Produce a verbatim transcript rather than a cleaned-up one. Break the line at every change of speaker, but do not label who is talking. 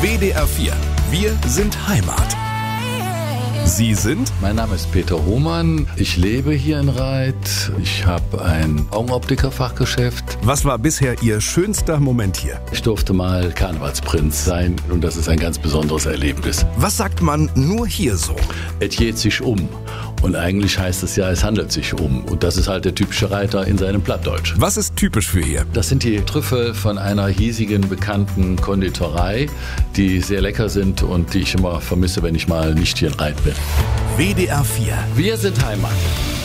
W D R vier. Wir sind Heimat. Sie sind?
Mein Name ist Peter Hohmann. Ich lebe hier in Reit. Ich habe ein Augenoptiker-Fachgeschäft.
Was war bisher Ihr schönster Moment hier?
Ich durfte mal Karnevalsprinz sein und das ist ein ganz besonderes Erlebnis.
Was sagt man nur hier so?
Es geht sich um. Und eigentlich heißt es ja, es handelt sich um. Und das ist halt der typische Reiter in seinem Plattdeutsch.
Was ist typisch für hier?
Das sind die Trüffel von einer hiesigen, bekannten Konditorei, die sehr lecker sind und die ich immer vermisse, wenn ich mal nicht hier in Reit bin.
W D R vier.
Wir sind Heimat.